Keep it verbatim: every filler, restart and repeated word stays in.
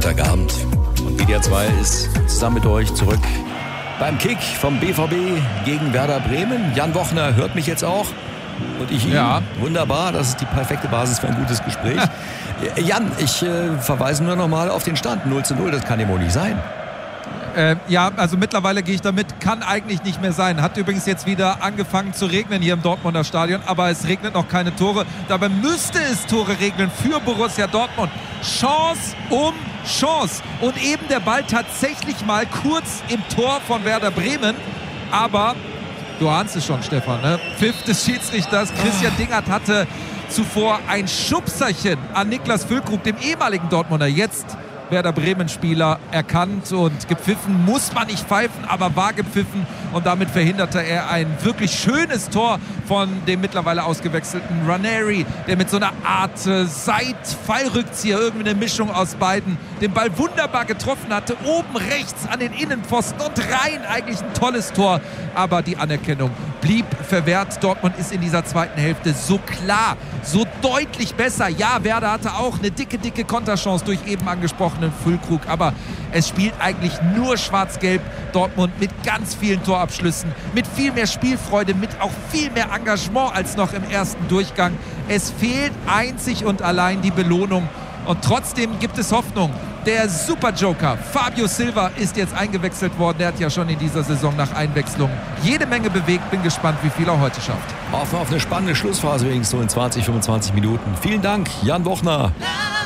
Freitagabend. Und W D R zwei ist zusammen mit euch zurück beim Kick vom B V B gegen Werder Bremen. Jan Wochner hört mich jetzt auch. Und ich ihn. Ja. Wunderbar, das ist die perfekte Basis für ein gutes Gespräch. Jan, ich äh, verweise nur noch mal auf den Stand. null zu null, das kann ja wohl nicht sein. Äh, ja, also mittlerweile gehe ich damit, kann eigentlich nicht mehr sein. Hat übrigens jetzt wieder angefangen zu regnen hier im Dortmunder Stadion, aber es regnet noch keine Tore. Dabei müsste es Tore regnen für Borussia Dortmund. Chance um Chance. Und eben der Ball tatsächlich mal kurz im Tor von Werder Bremen. Aber du ahnst es schon, Stefan, ne? Pfiff des Schiedsrichters. Christian Dingert hatte zuvor ein Schubserchen an Niklas Füllkrug, dem ehemaligen Dortmunder, jetzt Werder Bremen-Spieler, erkannt und gepfiffen. Muss man nicht pfeifen, aber war gepfiffen und damit verhinderte er ein wirklich schönes Tor von dem mittlerweile ausgewechselten Ranieri, der mit so einer Art äh, Seit-Fallrückzieher, irgendwie eine Mischung aus beiden, den Ball wunderbar getroffen hatte, oben rechts an den Innenpfosten und rein, eigentlich ein tolles Tor, aber die Anerkennung blieb verwehrt. Dortmund ist in dieser zweiten Hälfte so klar, so deutlich besser. Ja, Werder hatte auch eine dicke, dicke Konterchance durch eben angesprochenen Füllkrug, aber es spielt eigentlich nur schwarz-gelb. Dortmund mit ganz vielen Torabschlüssen, mit viel mehr Spielfreude, mit auch viel mehr Engagement als noch im ersten Durchgang. Es fehlt einzig und allein die Belohnung und trotzdem gibt es Hoffnung. Der Superjoker Fabio Silva ist jetzt eingewechselt worden. Der hat ja schon in dieser Saison nach Einwechslung jede Menge bewegt. Bin gespannt, wie viel er heute schafft. Hoffen auf eine spannende Schlussphase, wenigstens so in zwanzig, fünfundzwanzig Minuten. Vielen Dank, Jan Wochner.